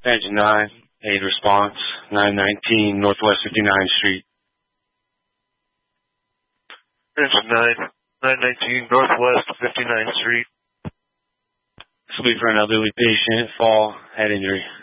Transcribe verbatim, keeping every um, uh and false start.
Engine nine, aid response, nine nineteen Northwest fifty-ninth Street. Engine nine, nine nineteen Northwest fifty-ninth Street. This will be for an elderly patient, fall, head injury.